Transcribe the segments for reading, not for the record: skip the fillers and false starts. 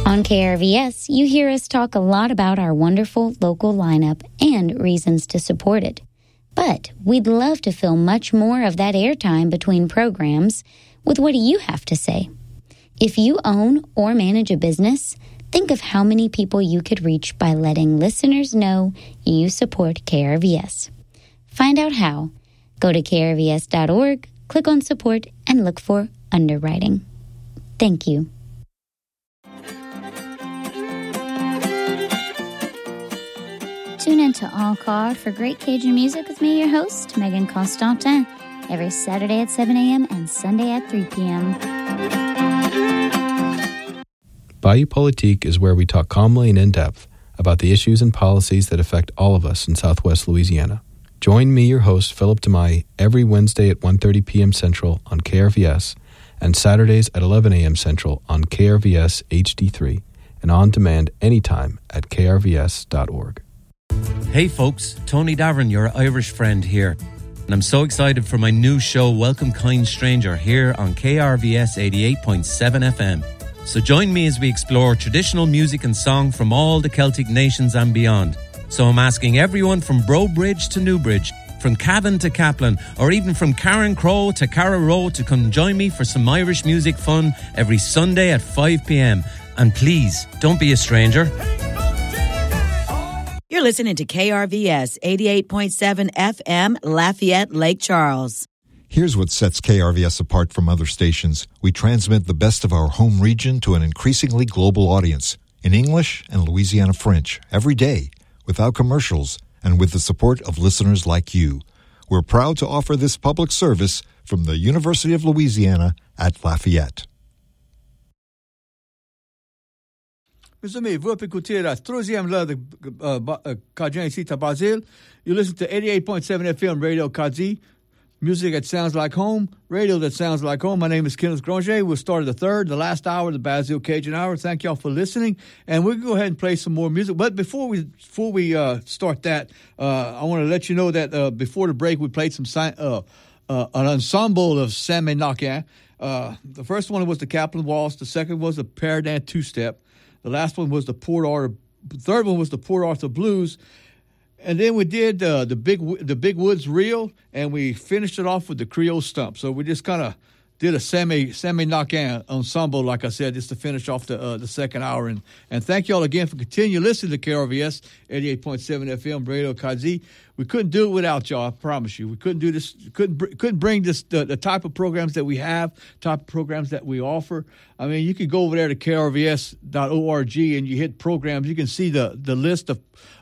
On KRVS, you hear us talk a lot about our wonderful local lineup and reasons to support it. But we'd love to fill much more of that airtime between programs with what do you have to say. If you own or manage a business, think of how many people you could reach by letting listeners know you support KRVS. Find out how. Go to krvs.org, click on support, and look for underwriting. Thank you. Tune in to En Card for great Cajun music with me, your host, Megan Constantin, every Saturday at 7 a.m. and Sunday at 3 p.m. Bayou Politique is where we talk calmly and in depth about the issues and policies that affect all of us in Southwest Louisiana. Join me, your host, Philip DeMai, every Wednesday at 1:30 p.m. Central on KRVS and Saturdays at 11 a.m. Central on KRVS HD3 and on demand anytime at krvs.org. Hey folks, Tony Davern, your Irish friend here. And I'm so excited for my new show, Welcome Kind Stranger, here on KRVS 88.7 FM. So join me as we explore traditional music and song from all the Celtic nations and beyond. So I'm asking everyone from Brobridge to Newbridge, from Cavan to Kaplan, or even from Karen Crow to Carraroe to come join me for some Irish music fun every Sunday at 5 p.m. And please, don't be a stranger. You're listening to KRVS 88.7 FM, Lafayette, Lake Charles. Here's what sets KRVS apart from other stations. We transmit the best of our home region to an increasingly global audience in English and Louisiana French every day, without commercials, and with the support of listeners like you. We're proud to offer this public service from the University of Louisiana at Lafayette. Mes amis, vous écoutez la troisième heure de Cajun ici à Basile. You listen to 88.7 FM Radio Kazi. Music that sounds like home, radio that sounds like home. My name is Kenneth Granger. We'll start the last hour of the Basile Cajun Hour. Thank y'all for listening. And we'll go ahead and play some more music. But before we start that, I want to let you know that before the break, we played an ensemble of Saint-Ménacin. The first one was the Kaplan Waltz. The second was the Peridin Two-Step. The last one was the Port Arthur. The third one was the Port Arthur Blues. And then we did the Big Woods Reel, and we finished it off with the Creole Stump. So we just kind of did a Saint-Ménacin ensemble, like I said, just to finish off the second hour. And thank you all again for continuing listening to KRVS 88.7 FM Radio Kazi. We couldn't do it without y'all, I promise you. We couldn't do this, couldn't bring this the type of programs that we have, type of programs that we offer. I mean, you could go over there to krvs.org and you hit programs. You can see the list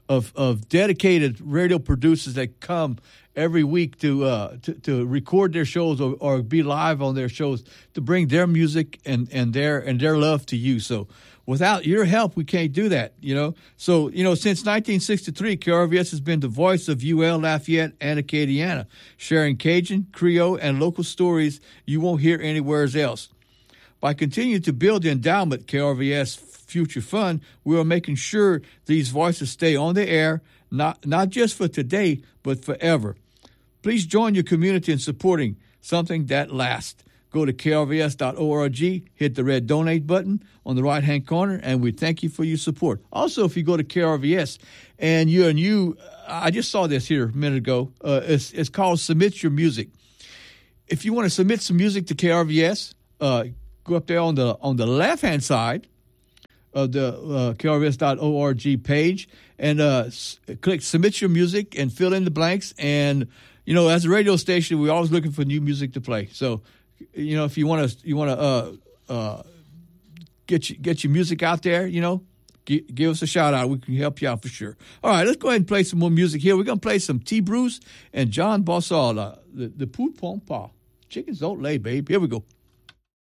of dedicated radio producers that come every week to record their shows or be live on their shows to bring their music and their love to you. So without your help, we can't do that, you know. So, you know, since 1963, KRVS has been the voice of UL, Lafayette, and Acadiana, sharing Cajun, Creole, and local stories you won't hear anywhere else. By continuing to build the endowment, KRVS Future Fund, we are making sure these voices stay on the air, not just for today, but forever. Please join your community in supporting something that lasts. Go to krvs.org, hit the red donate button on the right-hand corner, and we thank you for your support. Also, if you go to KRVS and you're new, I just saw this here a minute ago. It's called Submit Your Music. If you want to submit some music to KRVS, go up there on the left-hand side of the krvs.org page and click Submit Your Music and fill in the blanks. And, you know, as a radio station, we're always looking for new music to play. So, you know, if you want to get your music out there, you know, give us a shout out. We can help you out for sure. All right, let's go ahead and play some more music here. We're going to play some T. Bruce and John Bossall, the Pou Pom Pa. Chickens don't lay, babe. Here we go.